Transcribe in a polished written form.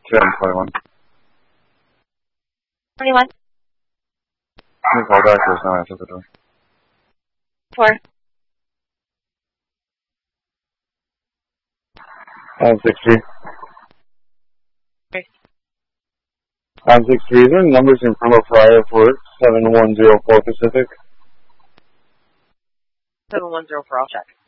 1021. 21. You call back, there's no answer to the door. 4. 963. 3. 963, is there numbers in front of Flyer for 7104 Pacific? 7104, I'll check.